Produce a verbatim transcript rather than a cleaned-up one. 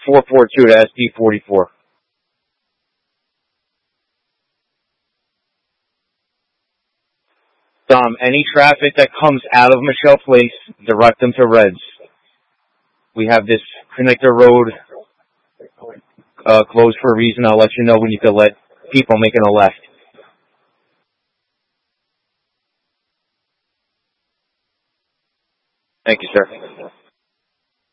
four four two to S D forty-four. Dom, any traffic that comes out of Michelle Place, direct them to Reds. We have this connector road uh, closed for a reason. I'll let you know when you can let people making a left. Thank you, sir.